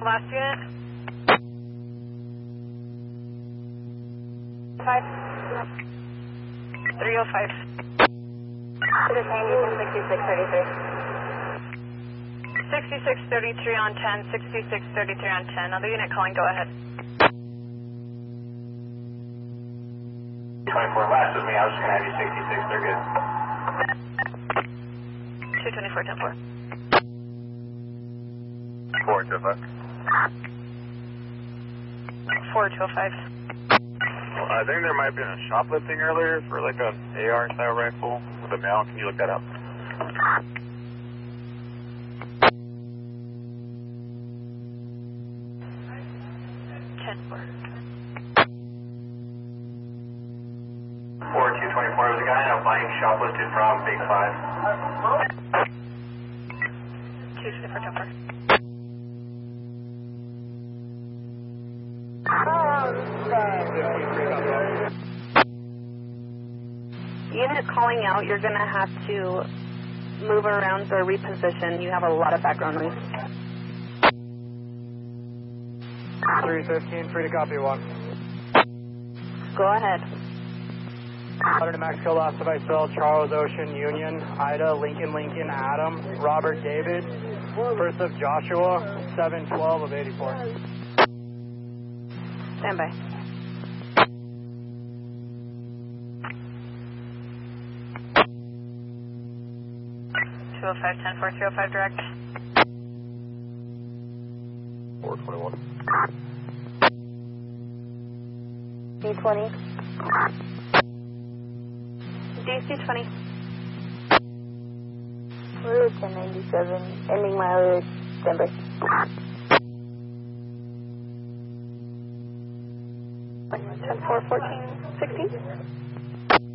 Last unit. 305. 6633 on 10, 6633 on 10. Other unit calling, go ahead. 24 last with me, I was just going to have you 66, they're good. 224, 10-4. 4205. 4205. Well, I think there might have been a shoplifting earlier for like an AR style rifle with a mount. Can you look that up? 10-4. 4224 was a guy in a bike shoplifted from Big 5. 224, 10-4. Unit calling out, you're going to have to move around or reposition. You have a lot of background noise. 315, free to copy 1. Go ahead. 100 Max Kill Loss Device Bell, Charles Ocean, Union, Ida, Lincoln, Adam, Robert, David, first of Joshua, 712 of 84. Stand by. Oh 5, 10, 4, 305 direct. 421. D20. DC20. Route 1097, ending mileage, Denver. 10, 4, 14, 16.